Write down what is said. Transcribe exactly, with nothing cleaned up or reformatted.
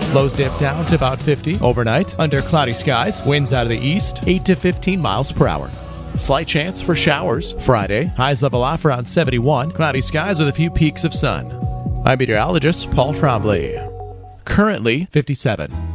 Lows dip down to about fifty overnight under cloudy skies. Winds out of the east, eight to fifteen miles per hour. Slight chance for showers Friday. Highs level off around seventy-one. Cloudy skies with a few peaks of sun. I'm meteorologist Paul Trombley. Currently fifty-seven.